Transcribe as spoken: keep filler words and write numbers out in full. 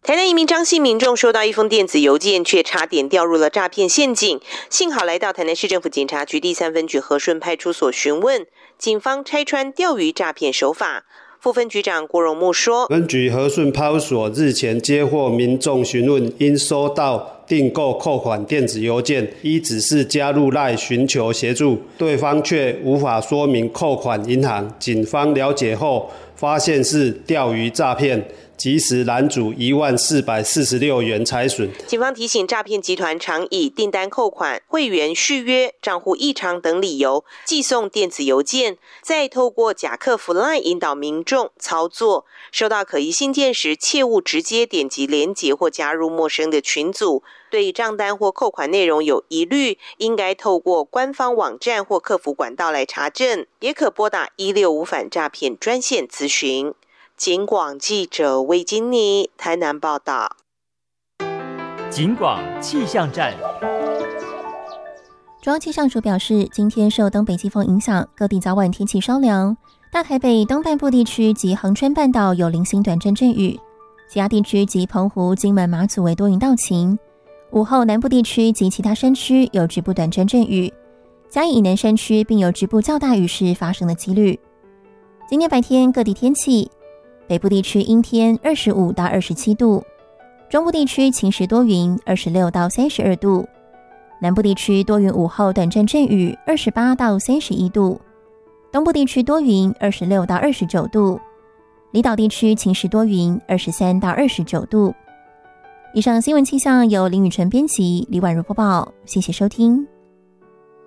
台南一名张姓民众收到一封电子邮件，却差点掉入了诈骗陷阱，幸好来到台南市政府警察局第三分局和顺派出所询问，警方拆穿钓鱼诈骗手法。副分局长郭荣木说， 分局和顺派出所日前接获民众询问，因收到订购扣款电子邮件，依指示加入 LINE 寻求协助，对方却无法说明扣款银行。警方了解后，发现是钓鱼诈骗，及时拦阻一万四百四十六元财损。 警方提醒，诈骗集团常以订单扣款、会员续约、账户异常等理由寄送电子邮件，再透过假客服 LINE 引导民众操作。收到可疑信件时，切勿直接点击连结或加入陌生的群组。对账单或扣款内容有疑虑，应该透过官方网站或客服管道来查证，也可拨打一六五反诈骗专线咨询。警广记者魏金妮台南报道。 警广气象站。 中央气象署表示，今天受东北季风影响，各地早晚天气稍凉，大台北东半部地区及恒春半岛有零星短暂阵雨，其他地区及澎湖、金门、马祖为多云到晴。午后南部地区及其他山区有局部短暂阵雨，嘉义以南山区并有局部较大雨势发生的几率。今天白天各地天气，北部地区阴天二十五到二十七度，中部地区晴时多云二十六到三十二度，南部地区多云午后短暂阵雨二十八到三十一度，东部地区多云二十六到二十九度，离岛地区晴时多云二十三到二十九度。以上新闻气象由林雨晨编辑，李婉如播报，谢谢收听。